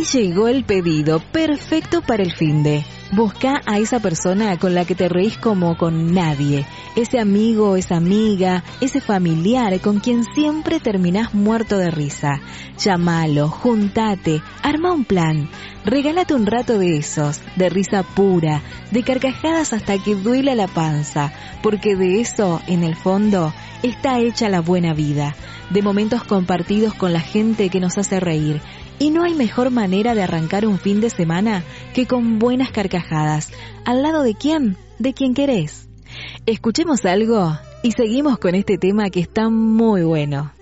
llegó el pedido perfecto para el finde. Busca a esa persona con la que te reís como con nadie. Ese amigo, esa amiga, ese familiar con quien siempre terminás muerto de risa. Llámalo, juntate, arma un plan. Regálate un rato de esos, de risa pura, de carcajadas hasta que duela la panza. Porque de eso, en el fondo, está hecha la buena vida. De momentos compartidos con la gente que nos hace reír. Y no hay mejor manera de arrancar un fin de semana que con buenas carcajadas. ¿Al lado de quién? De quien querés. Escuchemos algo y seguimos con este tema que está muy bueno.